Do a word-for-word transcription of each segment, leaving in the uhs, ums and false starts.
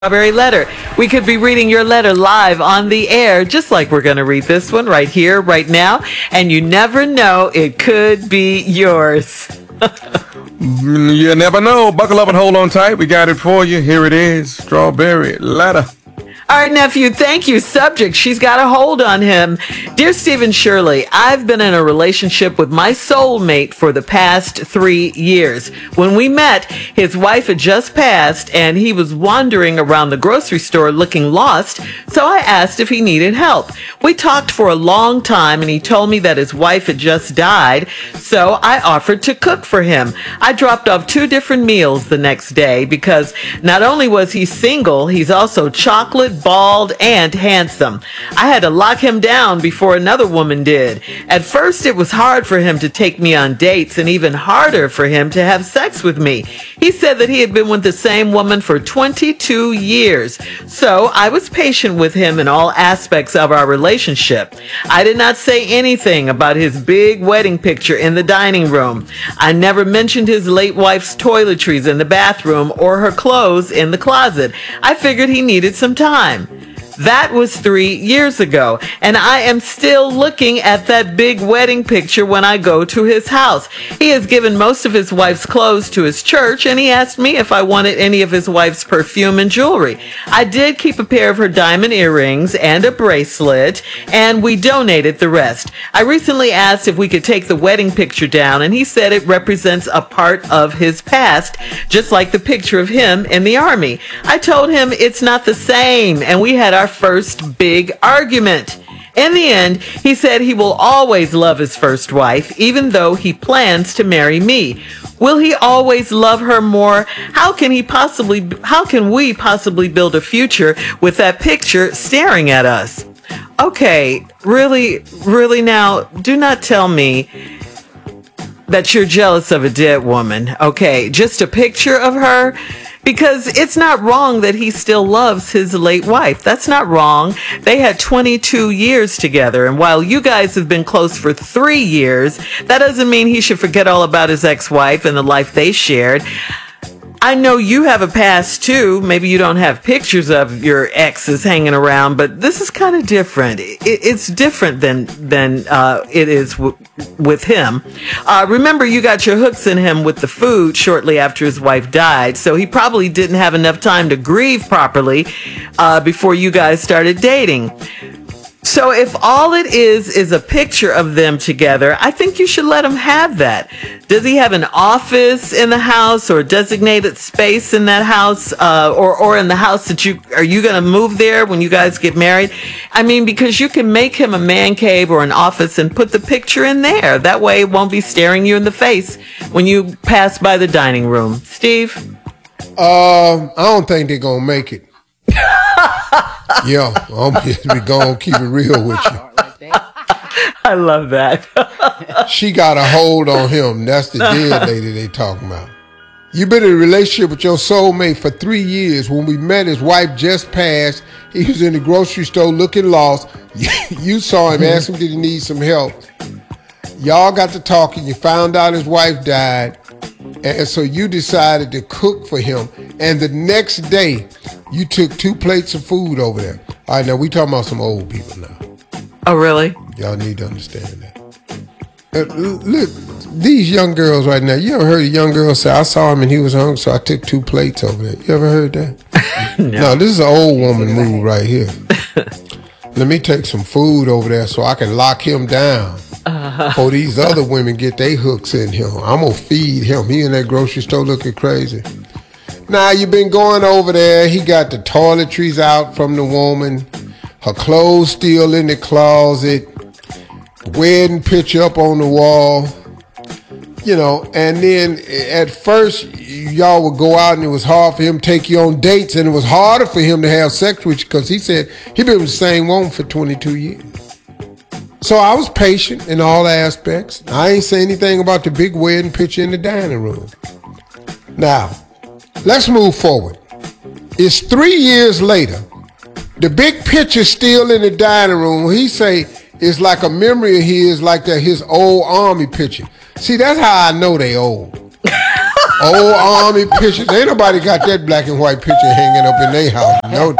Strawberry Letter. We could be reading your letter live on the air, just like we're going to read this one right here, right now. And you never know, it could be yours. You never know. Buckle up and hold on tight. We got it for you. Here it is. Strawberry Letter. All right, nephew, thank you. Subject, she's got a hold on him. Dear Stephen Shirley, I've been in a relationship with my soulmate for the past three years. When we met, his wife had just passed and he was wandering around the grocery store looking lost, so I asked if he needed help. We talked for a long time and he told me that his wife had just died, so I offered to cook for him. I dropped off two different meals the next day because not only was he single, he's also chocolate, bald, and handsome. I had to lock him down before another woman did. At first, it was hard for him to take me on dates and even harder for him to have sex with me. He said that he had been with the same woman for twenty-two years. So I was patient with him in all aspects of our relationship. I did not say anything about his big wedding picture in the dining room. I never mentioned his late wife's toiletries in the bathroom or her clothes in the closet. I figured he needed some time. That was three years ago, and I am still looking at that big wedding picture when I go to his house. He has given most of his wife's clothes to his church, and he asked me if I wanted any of his wife's perfume and jewelry. I did keep a pair of her diamond earrings and a bracelet, and we donated the rest. I recently asked if we could take the wedding picture down, and he said it represents a part of his past, just like the picture of him in the army. I told him it's not the same, and we had our first big argument. In the end, he said he will always love his first wife, even though he plans to marry me. Will he always love her more? How can he possibly, how can we possibly build a future with that picture staring at us? Okay, really, really now, do not tell me that you're jealous of a dead woman. Okay, just a picture of her? Because it's not wrong that he still loves his late wife. That's not wrong. They had twenty-two years together. And while you guys have been close for three years, that doesn't mean he should forget all about his ex-wife and the life they shared. I know you have a past too. Maybe you don't have pictures of your exes hanging around, but this is kind of different. It, it's different than than uh, it is w- with him. Uh, remember, you got your hooks in him with the food shortly after his wife died, so he probably didn't have enough time to grieve properly uh, before you guys started dating. So if all it is is a picture of them together, I think you should let him have that. Does he have an office in the house or designated space in that house, uh, or or in the house that you are you going to move there when you guys get married? I mean, because you can make him a man cave or an office and put the picture in there. That way, it won't be staring you in the face when you pass by the dining room. Steve? Uh, I don't think they're gonna make it. Yeah, I'm just gonna keep it real with you. I love that. She got a hold on him. That's the dead lady they talking about. You've been in a relationship with your soulmate for three years. When we met, his wife just passed. He was in the grocery store looking lost. You saw him, asked him did he need some help. Y'all got to talking. You found out his wife died. And so you decided to cook for him. And the next day, you took two plates of food over there. All right, now we talking about some old people now. Oh, really? Y'all need to understand that. Uh, look, these young girls right now, you ever heard a young girl say, I saw him and he was hungry, so I took two plates over there? You ever heard that? No. No, this is an old woman move right here. Let me take some food over there so I can lock him down. Uh-huh. Before these other women get their hooks in him. I'm going to feed him. He in that grocery store looking crazy. Now, you been going over there. He got the toiletries out from the woman. Her clothes still in the closet. Wedding picture up on the wall. You know, and then at first, y'all would go out and it was hard for him to take you on dates. And it was harder for him to have sex with you because he said he been with the same woman for twenty-two years. So I was patient in all aspects. I ain't say anything about the big wedding picture in the dining room. Now, let's move forward. It's three years later. The big picture still in the dining room. He say it's like a memory of his, like that his old army picture. See, that's how I know they old. Old army pictures. Ain't nobody got that black and white picture hanging up in their house. No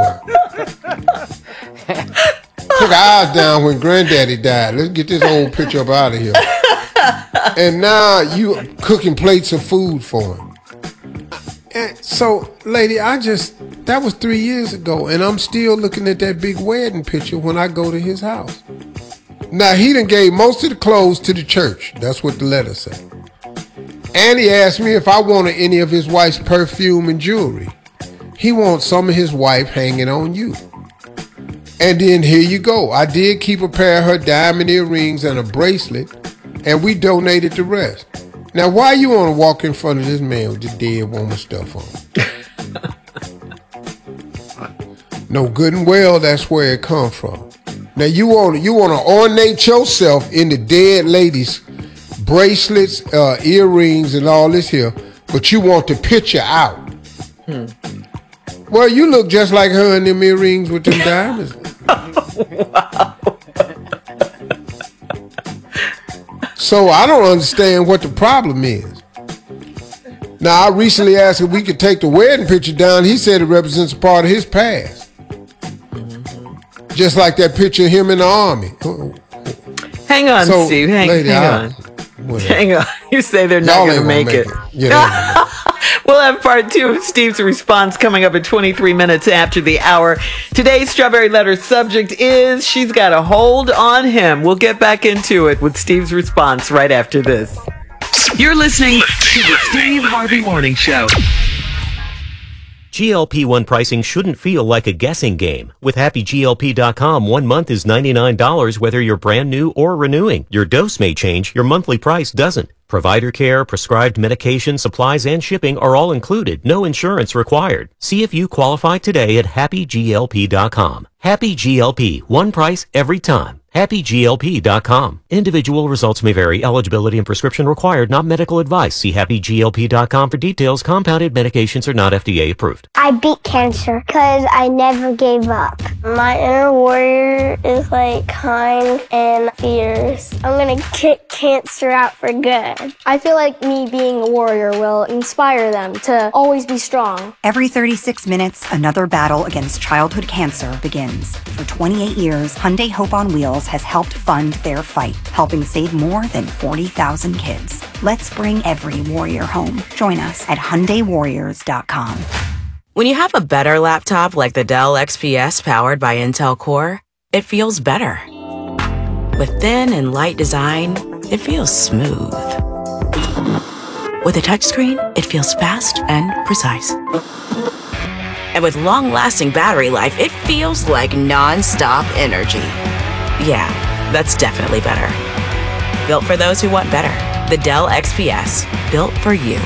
way. Took eyes down when granddaddy died. Let's get this old picture up out of here. And now you cooking plates of food for him. And so, lady, I just, that was three years ago, and I'm still looking at that big wedding picture when I go to his house. Now, he done gave most of the clothes to the church. That's what the letter said. And he asked me if I wanted any of his wife's perfume and jewelry. He wants some of his wife hanging on you. And then here you go. I did keep a pair of her diamond earrings and a bracelet, and we donated the rest. Now, why you want to walk in front of this man with the dead woman stuff on? No, good and well, that's where it come from. Now, you want you want to ornate yourself in the dead lady's bracelets, uh, earrings, and all this here, but you want the picture out. Hmm. Well, you look just like her in them earrings with them diamonds. Wow. So I don't understand what the problem is. Now, I recently asked if we could take the wedding picture down. He said it represents a part of his past. Mm-hmm. Just like that picture of him in the army. Hang on, so, Steve. Hang, lady, hang I, on. Whatever. Hang on. You say they're not going to make, make it. it. Yeah, we'll have part two of Steve's response coming up at twenty-three minutes after the hour. Today's Strawberry Letter subject is she's got a hold on him. We'll get back into it with Steve's response right after this. You're listening to the Steve Harvey Morning Show. G L P one pricing shouldn't feel like a guessing game. With Happy G L P dot com, one month is ninety-nine dollars whether you're brand new or renewing. Your dose may change, your monthly price doesn't. Provider care, prescribed medication, supplies, and shipping are all included. No insurance required. See if you qualify today at Happy G L P dot com. Happy G L P, one price every time. Happy G L P dot com. Individual results may vary. Eligibility and prescription required, not medical advice. See Happy G L P dot com for details. Compounded medications are not F D A approved. I beat cancer because I never gave up. My inner warrior is like kind and fierce. I'm going to kick cancer out for good. I feel like me being a warrior will inspire them to always be strong. Every thirty-six minutes, another battle against childhood cancer begins. For twenty-eight years, Hyundai Hope on Wheels has helped fund their fight, helping save more than forty thousand kids. Let's bring every warrior home. Join us at Hyundai Warriors dot com. When you have a better laptop like the Dell X P S powered by Intel Core, it feels better. With thin and light design, it feels smooth. With a touchscreen, it feels fast and precise. And with long-lasting battery life, it feels like non-stop energy. Yeah, that's definitely better. Built for those who want better. The Dell X P S, built for you.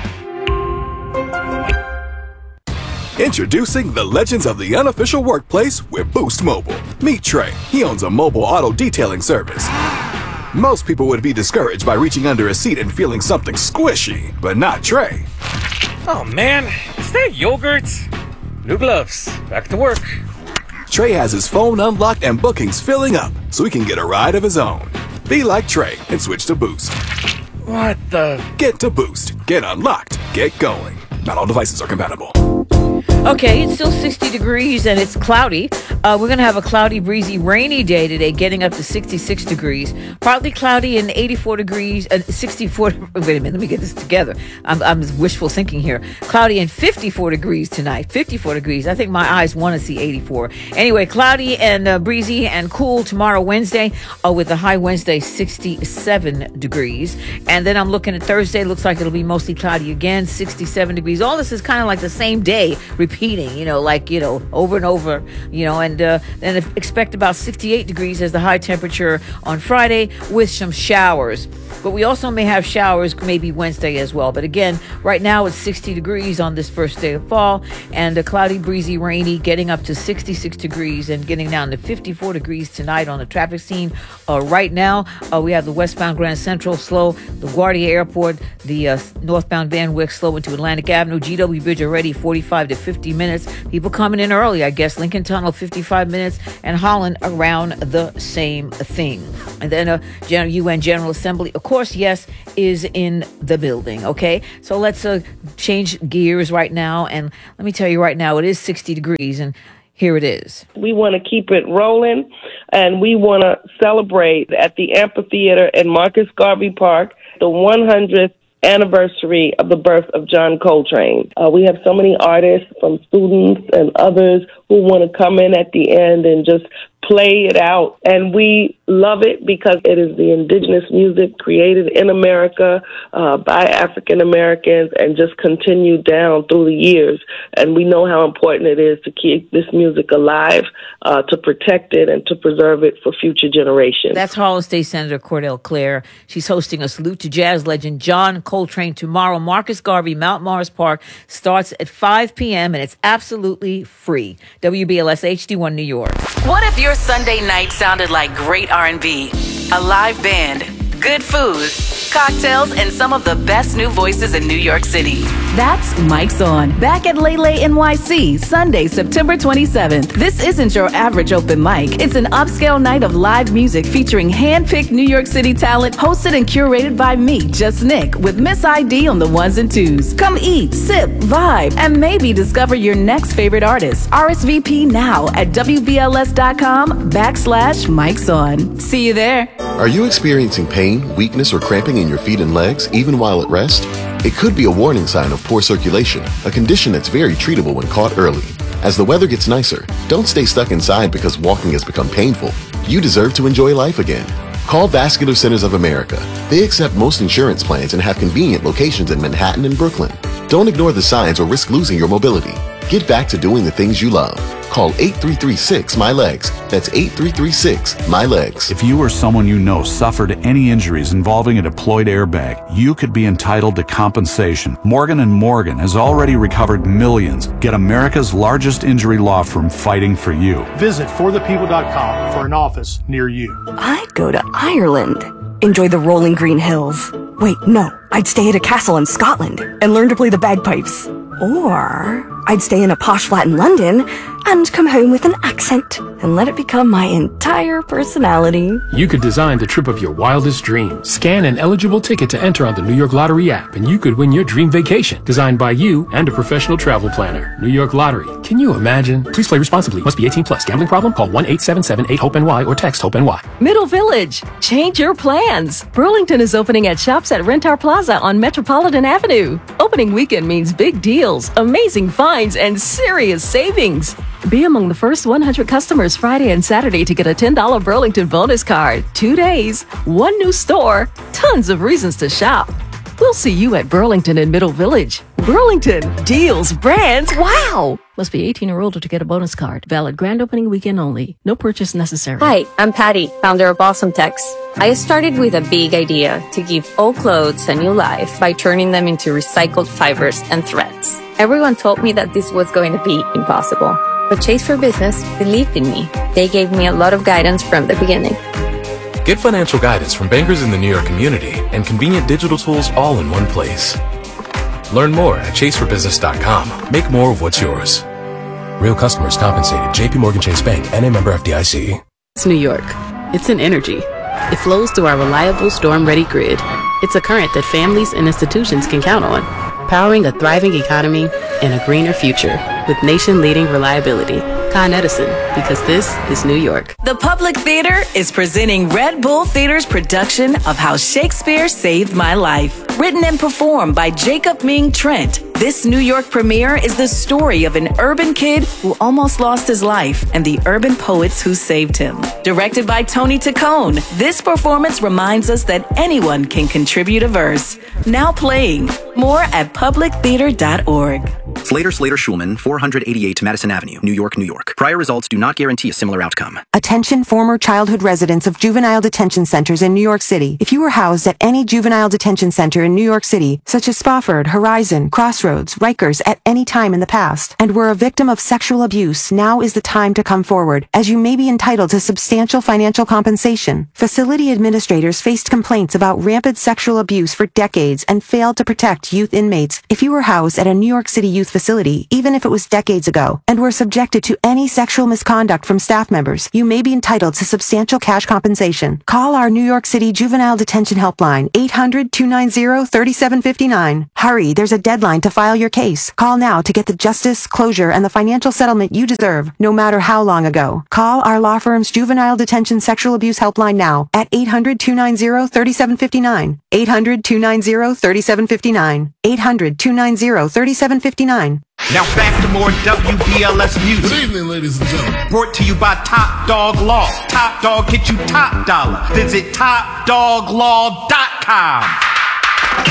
Introducing the legends of the unofficial workplace with Boost Mobile. Meet Trey. He owns a mobile auto detailing service. Most people would be discouraged by reaching under a seat and feeling something squishy, but not Trey. Oh man, is that yogurt? New gloves. Back to work. Trey has his phone unlocked and bookings filling up, so he can get a ride of his own. Be like Trey and switch to Boost. What the? Get to Boost. Get unlocked. Get going. Not all devices are compatible. Okay, it's still sixty degrees and it's cloudy. Uh, we're going to have a cloudy, breezy, rainy day today, getting up to sixty-six degrees. Partly cloudy and eighty-four degrees, uh, sixty-four. Wait a minute, let me get this together. I'm, I'm wishful thinking here. Cloudy and fifty-four degrees tonight. fifty-four degrees. I think my eyes want to see eighty-four. Anyway, cloudy and uh, breezy and cool tomorrow, Wednesday, uh, with the high Wednesday, sixty-seven degrees. And then I'm looking at Thursday. Looks like it'll be mostly cloudy again, sixty-seven degrees. All this is kind of like the same day repeating, you know, like, you know, over and over, you know, and uh, then expect about sixty-eight degrees as the high temperature on Friday with some showers. But we also may have showers maybe Wednesday as well. But again, right now it's sixty degrees on this first day of fall, and a cloudy, breezy, rainy, getting up to sixty-six degrees and getting down to fifty-four degrees tonight on the traffic scene. Uh, right now, uh, we have the westbound Grand Central slow, the LaGuardia Airport, the uh, northbound Van Wyck slow into Atlantic Avenue, G W Bridge already forty-five to fifty. fifty minutes. People coming in early, I guess. Lincoln Tunnel, fifty-five minutes, and Holland around the same thing. And then a uh, U N General Assembly, of course, yes, is in the building. Okay, so let's uh, change gears right now, and let me tell you right now, it is sixty degrees, and here it is. We want to keep it rolling, and we want to celebrate at the amphitheater in Marcus Garvey Park the one hundredth anniversary of the birth of John Coltrane. Uh, we have so many artists, from students and others, who want to come in at the end and just play it out. And we love it because it is the indigenous music created in America uh, by African Americans and just continued down through the years. And we know how important it is to keep this music alive, uh, to protect it and to preserve it for future generations. That's Harlan State Senator Cordell Clare. She's hosting a salute to jazz legend John Coltrane tomorrow. Marcus Garvey, Mount Morris Park, starts at five p.m. and it's absolutely free. W B L S H D one New York. What if your Sunday night sounded like great R and B, a live band, good food, cocktails, and some of the best new voices in New York City? That's Mike's On, back at Lele N Y C, Sunday, September twenty-seventh. This isn't your average open mic. It's an upscale night of live music featuring hand-picked New York City talent, hosted and curated by me, Just Nick, with Miss I D on the ones and twos. Come eat, sip, vibe, and maybe discover your next favorite artist. R S V P now at W B L S dot com backslash Mike's On. See you there. Are you experiencing pain, weakness, or cramping in your feet and legs, even while at rest? It could be a warning sign of poor circulation, a condition that's very treatable when caught early. As the weather gets nicer, don't stay stuck inside because walking has become painful. You deserve to enjoy life again. Call Vascular Centers of America. They accept most insurance plans and have convenient locations in Manhattan and Brooklyn. Don't ignore the signs or risk losing your mobility. Get back to doing the things you love. Call eight three three six, M Y L E G S. That's eight three three six, M Y L E G S. If you or someone you know suffered any injuries involving a deployed airbag, you could be entitled to compensation. Morgan and Morgan has already recovered millions. Get America's largest injury law firm fighting for you. Visit for the people dot com for an office near you. I'd go to Ireland. Enjoy the rolling green hills. Wait, no. I'd stay at a castle in Scotland and learn to play the bagpipes. Or I'd stay in a posh flat in London and come home with an accent and let it become my entire personality. You could design the trip of your wildest dreams. Scan an eligible ticket to enter on the New York Lottery app, and you could win your dream vacation, designed by you and a professional travel planner. New York Lottery. Can you imagine? Please play responsibly. Must be eighteen plus. Gambling problem? Call one eight seven seven eight hope N Y or text HOPE-N Y. Middle Village. Change your plans. Burlington is opening at Shops at Rentar Plaza on Metropolitan Avenue. Opening weekend means big deals, amazing finds, and serious savings. Be among the first one hundred customers Friday and Saturday to get a ten dollars Burlington bonus card. Two days, one new store, tons of reasons to shop. We'll see you at Burlington and Middle Village. Burlington, deals, brands, wow! Must be eighteen or older to get a bonus card. Valid grand opening weekend only. No purchase necessary. Hi, I'm Patty, founder of Awesome Tex. I started with a big idea to give old clothes a new life by turning them into recycled fibers and threads. Everyone told me that this was going to be impossible. But Chase for Business believed in me. They gave me a lot of guidance from the beginning. Get financial guidance from bankers in the New York community and convenient digital tools all in one place. Learn more at chase for business dot com. Make more of what's yours. Real customers compensated. J P Morgan Chase Bank, N A member F D I C. It's New York. It's an energy. It flows through our reliable storm-ready grid. It's a current that families and institutions can count on, powering a thriving economy and a greener future with nation-leading reliability. Con Edison, because this is New York. The Public Theater is presenting Red Bull Theater's production of How Shakespeare Saved My Life. Written and performed by Jacob Ming Trent, this New York premiere is the story of an urban kid who almost lost his life and the urban poets who saved him. Directed by Tony Taccone, this performance reminds us that anyone can contribute a verse. Now playing. More at public theater dot org. Slater Slater Schulman, four eighty-eight Madison Avenue, New York, New York. Prior results do not guarantee a similar outcome. Attention former childhood residents of juvenile detention centers in New York City. If you were housed at any juvenile detention center in New York City, such as Spofford, Horizon, Crossroads, Rikers, at any time in the past, and were a victim of sexual abuse, now is the time to come forward, as you may be entitled to substantial financial compensation. Facility administrators faced complaints about rampant sexual abuse for decades and failed to protect youth inmates. If you were housed at a New York City youth facility, even if it was decades ago, and were subjected to any sexual misconduct from staff members, you may be entitled to substantial cash compensation. Call our New York City Juvenile Detention Helpline, eight hundred, two nine zero, three seven five nine. Hurry, there's a deadline to file your case. Call now to get the justice, closure, and the financial settlement you deserve, no matter how long ago. Call our law firm's Juvenile Detention Sexual Abuse Helpline now at eight hundred, two nine zero, three seven five nine. eight hundred, two nine zero, three seven five nine. eight hundred, two nine zero, three seven five nine. Now back to more W B L S music. Good evening, ladies and gentlemen. Brought to you by Top Dog Law. Top Dog get you top dollar. Visit top dog law dot com.